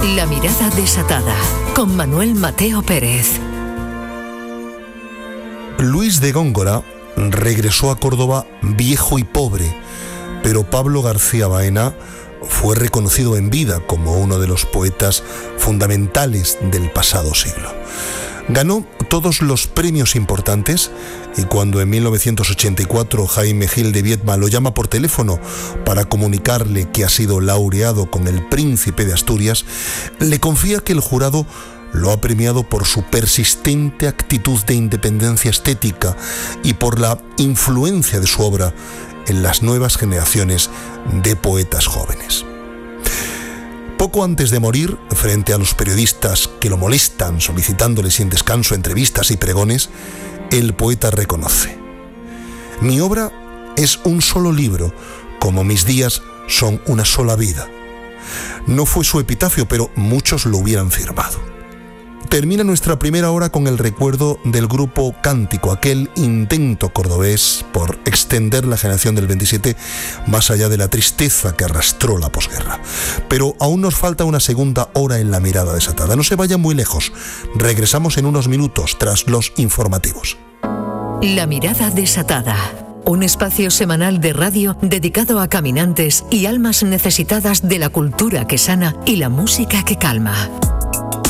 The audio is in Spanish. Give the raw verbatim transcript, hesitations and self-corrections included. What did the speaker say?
La mirada desatada, con Manuel Mateo Pérez. Luis de Góngora regresó a Córdoba viejo y pobre, pero Pablo García Baena fue reconocido en vida como uno de los poetas fundamentales del pasado siglo. Ganó todos los premios importantes y cuando en mil novecientos ochenta y cuatro Jaime Gil de Viedma lo llama por teléfono para comunicarle que ha sido laureado con el Príncipe de Asturias, le confía que el jurado lo ha premiado por su persistente actitud de independencia estética y por la influencia de su obra en las nuevas generaciones de poetas jóvenes. Poco antes de morir, frente a los periodistas que lo molestan solicitándole sin descanso entrevistas y pregones, el poeta reconoce: mi obra es un solo libro, como mis días son una sola vida. No fue su epitafio, pero muchos lo hubieran firmado. Termina nuestra primera hora con el recuerdo del grupo Cántico, aquel intento cordobés por extender la generación del veintisiete más allá de la tristeza que arrastró la posguerra. Pero aún nos falta una segunda hora en La Mirada Desatada. No se vayan muy lejos. Regresamos en unos minutos tras los informativos. La Mirada Desatada, un espacio semanal de radio dedicado a caminantes y almas necesitadas de la cultura que sana y la música que calma.